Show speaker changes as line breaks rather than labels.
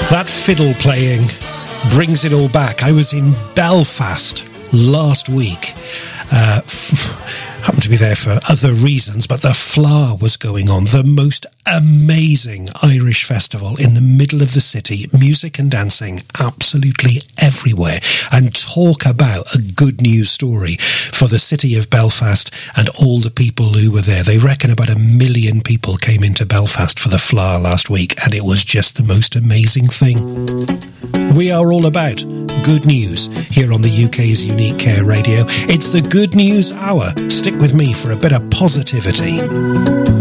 That fiddle playing brings it all back. I was in Belfast last week. Happened to be there for other reasons, but the Flower was going on. The most amazing Irish festival in the middle of the city. Music and dancing absolutely everywhere. And talk about a good news story for the city of Belfast and all the people who were there. They reckon about 1 million people came into Belfast for the Flower last week, and it was just the most amazing thing. We are all about good news here on the UK's Unique Care Radio. It's the Good News Hour. Stick with me for a bit of positivity.